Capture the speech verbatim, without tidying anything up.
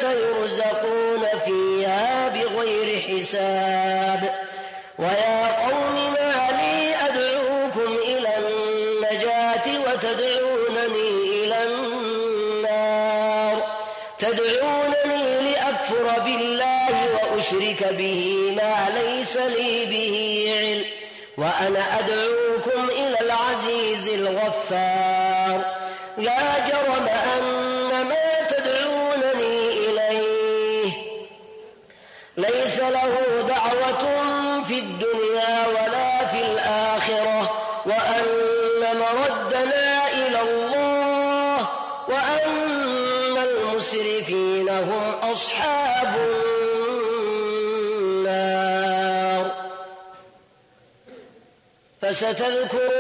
يرزقون فيها بغير حساب. ويا قوم ما لي أدعوكم إلى النجاة وتدعونني إلى النار تدعونني لأكفر بالله وأشرك به ما ليس لي به علم وأنا أدعوكم إلى العزيز الغفار. لا جرم أن ما تدعونني إليه ليس له دعوة في الدنيا ولا في الآخرة وأن مردنا إلى الله وأن المسرفين هم أصحاب النار. فستذكرون